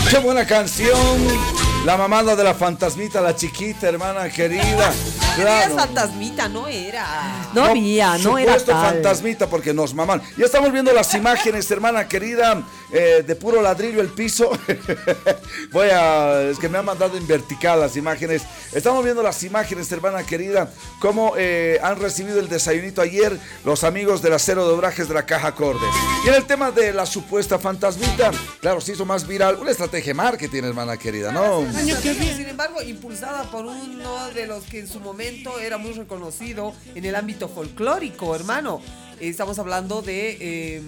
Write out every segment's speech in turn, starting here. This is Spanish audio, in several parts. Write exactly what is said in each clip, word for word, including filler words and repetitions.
Qué buena canción. La mamada de la fantasmita, la chiquita, hermana querida. Claro. Es fantasmita, no era. No había, no, no era tal. Fantasmita porque nos maman. Ya estamos viendo las imágenes, hermana querida, eh, de puro ladrillo el piso. Voy a... Es que me han mandado en vertical las imágenes. Estamos viendo las imágenes, hermana querida, cómo eh, han recibido el desayunito ayer los amigos del acero de obrajes de la Caja Cordes. Y en el tema de la supuesta fantasmita, claro, se hizo más viral una estrategia de marketing, hermana querida, ¿no? Sin embargo, impulsada por uno de los que en su momento era muy reconocido en el ámbito folclórico, hermano. Estamos hablando de eh,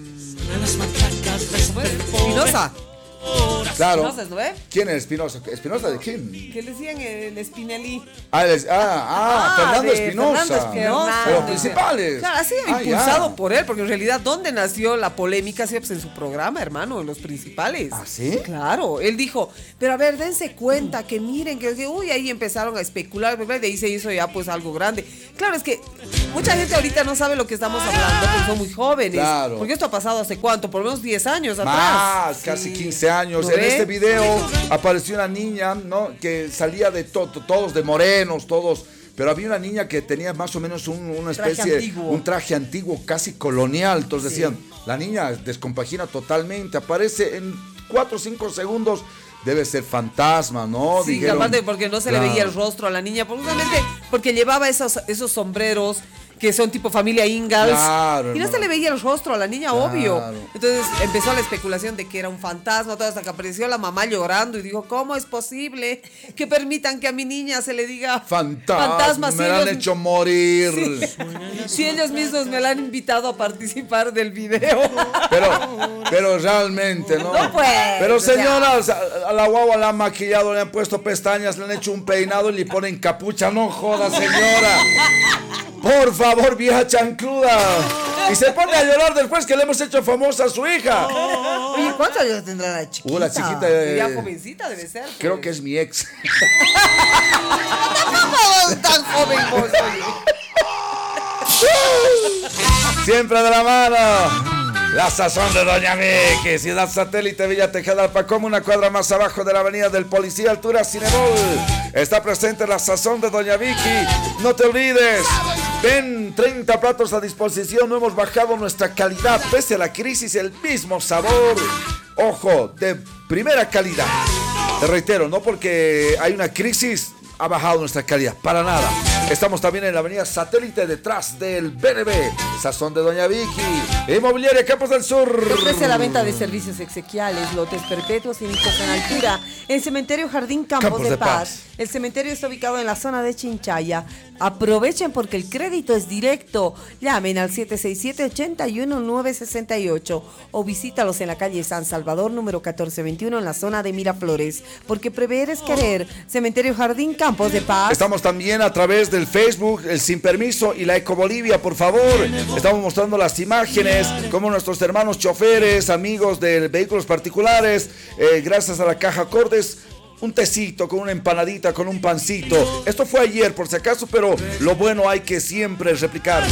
Espinosa. Claro. Espinosa, ¿no? ¿Eh? ¿Quién es Espinosa? ¿Espinosa de quién? Que le decían el Spinelli. Ah, el, ah, ah, ah, Fernando Espinosa. Fernando Espinosa. De los principales. Claro, ha sido ah, impulsado ya. por él, porque en realidad, ¿dónde nació la polémica? Sí, pues en su programa, hermano, en los principales. ¿Ah, sí? Claro, él dijo, pero a ver, dense cuenta, que miren, que, que uy, ahí empezaron a especular, de ahí se hizo ya pues algo grande. Claro, es que mucha gente ahorita no sabe lo que estamos hablando, porque son muy jóvenes. Claro. Porque esto ha pasado hace cuánto, por lo menos diez años atrás. Más, sí. casi quince años. En este video apareció una niña, ¿no? Que salía de to- todos de morenos, todos, pero había una niña que tenía más o menos un, una especie, traje un traje antiguo, casi colonial. Entonces sí. decían, la niña descompagina totalmente, aparece en cuatro o cinco segundos. Debe ser fantasma, ¿no? Sí, Dijeron, aparte porque no se claro. le veía el rostro a la niña, justamente porque llevaba esos, esos sombreros que son tipo familia Ingalls, claro, y no hermano. se le veía el rostro a la niña, claro. obvio. Entonces empezó la especulación de que era un fantasma, todo hasta que apareció la mamá llorando y dijo, ¿cómo es posible que permitan que a mi niña se le diga fantasma? fantasma si me la han hecho morir. Sí, si ellos mismos me la han invitado a participar del video. Pero, pero realmente, ¿no? No pues. Pero señoras, o sea, a la guagua la han maquillado, le han puesto pestañas, le han hecho un peinado y le ponen capucha, no joda, señora. Por favor, vieja chancluda. Y se pone a llorar después que le hemos hecho famosa a su hija. Oye, ¿cuántos años tendrá la chiquita? Uh, la chiquita eh, ya jovencita debe ser. Pues. Creo que es mi ex. No tan joven vos, siempre de la mano. La sazón de Doña Vicky, Ciudad Satélite, Villa Tejada, Alpacoma, una cuadra más abajo de la avenida del Policía, altura Cinemol. Está presente la sazón de Doña Vicky. No te olvides, ven, treinta platos a disposición. No hemos bajado nuestra calidad, pese a la crisis, el mismo sabor. Ojo, de primera calidad. Te reitero, no porque hay una crisis ha bajado nuestra calidad, para nada. Estamos también en la avenida Satélite, detrás del B N B, sazón de Doña Vicky. Inmobiliaria Campos del Sur. Ofrece la venta de servicios exequiales, lotes perpetuos y hijos en altura. En Cementerio Jardín Campos, Campos de, de Paz. Paz. El cementerio está ubicado en la zona de Chinchaya. Aprovechen porque el crédito es directo. Llamen al siete seis siete, ocho uno nueve seis ocho o visítalos en la calle San Salvador, número catorce veintiuno, en la zona de Miraflores. Porque prever es querer. Cementerio Jardín Campos de Paz. Estamos también a través del Facebook, el Sin Permiso y la Eco Bolivia, por favor. Estamos mostrando las imágenes, como nuestros hermanos choferes, amigos de vehículos particulares, eh, gracias a la Caja Cordes, un tecito con una empanadita, con un pancito. Esto fue ayer, por si acaso, pero lo bueno hay que siempre replicarlo.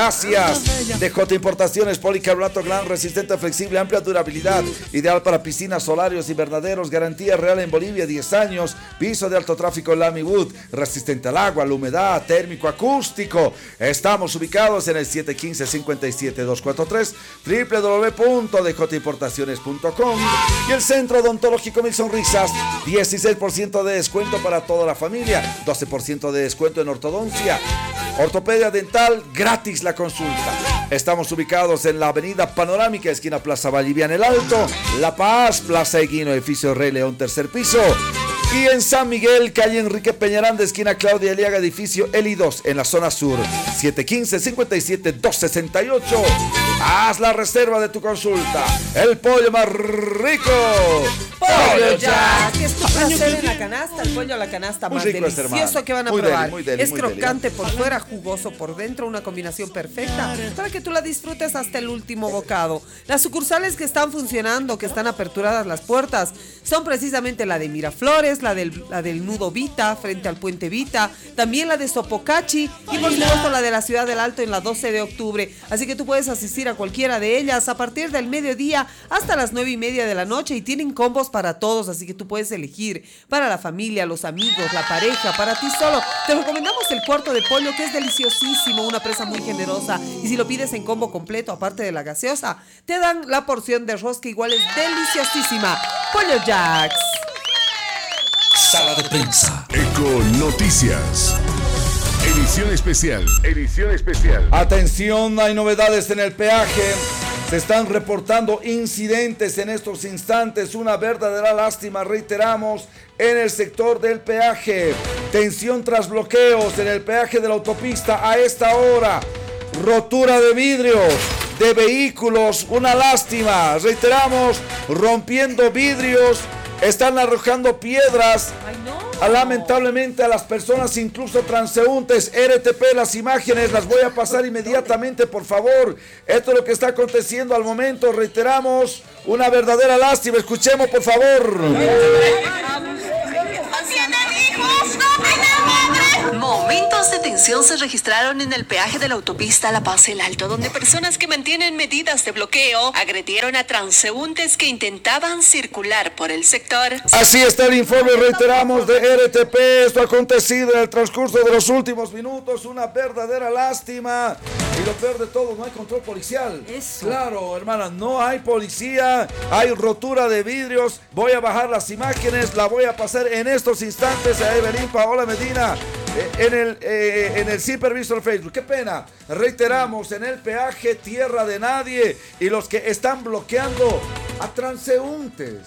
Gracias. D J Importaciones, policarbonato gran, resistente, flexible, amplia durabilidad, ideal para piscinas, solarios, invernaderos, garantía real en Bolivia, diez años, piso de alto tráfico Lamy Wood, resistente al agua, la humedad, térmico, acústico. Estamos ubicados en el siete uno cinco, cinco siete dos cuatro tres, doble u doble u doble u punto d j importaciones punto com, y el Centro Odontológico Mil Sonrisas, dieciséis por ciento de descuento para toda la familia, doce por ciento de descuento en ortodoncia, ortopedia dental, gratis la consulta. Estamos ubicados en la avenida Panorámica, esquina Plaza Valliviana El Alto, La Paz, Plaza Eguino, edificio Rey León, tercer piso. Y en San Miguel, calle Enrique Peñaranda, esquina Claudia Eliaga, edificio Eli dos, en la zona sur, siete uno cinco, cinco siete dos seis ocho. Haz la reserva de tu consulta. El pollo más rico. Pollo Jack, es tu placer en la canasta, el pollo a la canasta más delicioso que van a muy probar. Deli, deli, es crocante deli. por fuera, jugoso por dentro, una combinación perfecta para que tú la disfrutes hasta el último bocado. Las sucursales que están funcionando, que están aperturadas las puertas, son precisamente la de Miraflores, la del, la del Nudo Vita, frente al Puente Vita, también la de Sopocachi y por supuesto la de la Ciudad del Alto en la doce de octubre. Así que tú puedes asistir a cualquiera de ellas a partir del mediodía hasta las nueve y media de la noche y tienen combos ricos para todos, así que tú puedes elegir para la familia, los amigos, la pareja, para ti solo. Te recomendamos el cuarto de pollo, que es deliciosísimo, una presa muy generosa. Y si lo pides en combo completo, aparte de la gaseosa, te dan la porción de arroz, que igual es deliciosísima. Pollo Jacks. Sala de prensa. Eco Noticias. Edición especial. Edición especial. Atención, hay novedades en el peaje. Se están reportando incidentes en estos instantes. Una verdadera lástima, reiteramos, en el sector del peaje. Tensión tras bloqueos en el peaje de la autopista a esta hora. Rotura de vidrios de vehículos. Una lástima. Reiteramos, rompiendo vidrios. Están arrojando piedras. Ay, no. Lamentablemente a las personas, incluso transeúntes. R T P, las imágenes las voy a pasar inmediatamente, por favor. Esto es lo que está aconteciendo al momento. Reiteramos, una verdadera lástima. Escuchemos, por favor. Momentos de tensión se registraron en el peaje de la autopista La Paz El Alto, donde personas que mantienen medidas de bloqueo agredieron a transeúntes que intentaban circular por el sector. Así está el informe, reiteramos, de R T P. Esto ha acontecido en el transcurso de los últimos minutos. Una verdadera lástima. Y lo peor de todo, no hay control policial. Eso. Claro, hermana, no hay policía. Hay rotura de vidrios. Voy a bajar las imágenes. La voy a pasar en estos instantes a Evelyn Paola Medina. En el, eh, en el sin permiso del Facebook. Qué pena. Reiteramos, en el peaje, tierra de nadie. Y los que están bloqueando a transeúntes.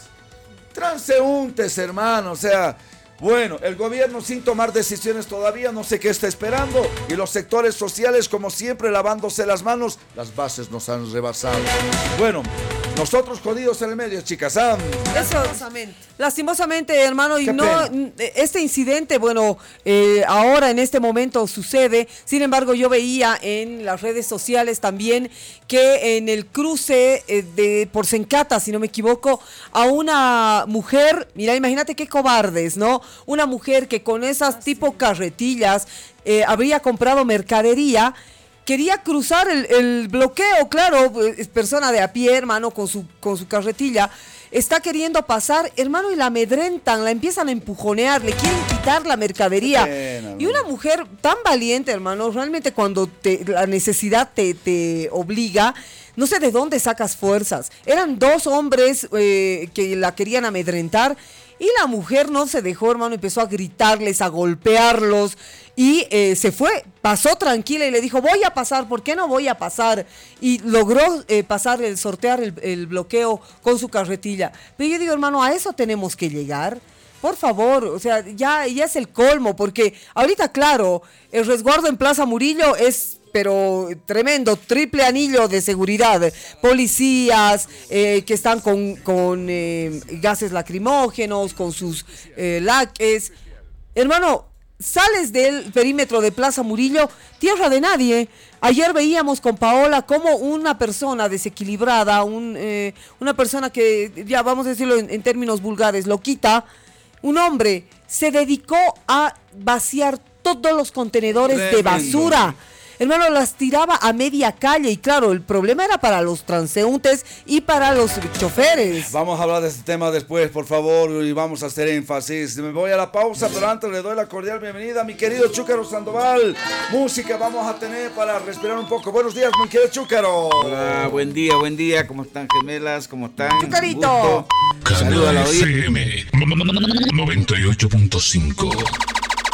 Transeúntes, hermano. O sea, bueno, el gobierno sin tomar decisiones todavía, no sé qué está esperando. Y los sectores sociales, como siempre, lavándose las manos. Las bases nos han rebasado. Bueno, nosotros jodidos en el medio, chicas. ¿Ah? Lastimosamente. Lastimosamente, hermano, y Qué no, pena. este incidente, bueno, eh, ahora en este momento sucede. Sin embargo, yo veía en las redes sociales también que en el cruce eh, de por Sencata, si no me equivoco, a una mujer, mira, imagínate qué cobardes, ¿no? Una mujer que con esas tipo carretillas eh, habría comprado mercadería. Quería cruzar el, el bloqueo, claro, es persona de a pie, hermano, con su, con su carretilla. Está queriendo pasar, hermano, y la amedrentan, la empiezan a empujonear, le quieren quitar la mercadería. Pena, y una mujer tan valiente, hermano, realmente cuando te, la necesidad te, te obliga, no sé de dónde sacas fuerzas. Eran dos hombres eh, que la querían amedrentar. Y la mujer no se dejó, hermano, empezó a gritarles, a golpearlos y eh, se fue, pasó tranquila y le dijo, voy a pasar, ¿por qué no voy a pasar? Y logró eh, pasar, el sortear el, el bloqueo con su carretilla. Pero yo digo, hermano, a eso tenemos que llegar. Por favor, o sea, ya, ya es el colmo, porque ahorita, claro, el resguardo en Plaza Murillo es... pero tremendo, triple anillo de seguridad, policías eh, que están con, con eh, gases lacrimógenos, con sus eh, laques. Hermano, sales del perímetro de Plaza Murillo, tierra de nadie. Ayer veíamos con Paola cómo una persona desequilibrada, un, eh, una persona que, ya vamos a decirlo en, en términos vulgares, loquita, un hombre, se dedicó a vaciar todos los contenedores Tremendo. de basura. Hermano, las tiraba a media calle y claro, el problema era para los transeúntes y para los choferes. Vamos a hablar de este tema después, por favor, y vamos a hacer énfasis. Me voy a la pausa, pero antes le doy la cordial bienvenida a mi querido Chúcaro Sandoval. Música vamos a tener para respirar un poco. Buenos días, mi querido Chúcaro. Hola, buen día, buen día. ¿Cómo están, gemelas? ¿Cómo están? Chucarito. Gusto. Saludos a la Canal audiencia. F M noventa y ocho punto cinco.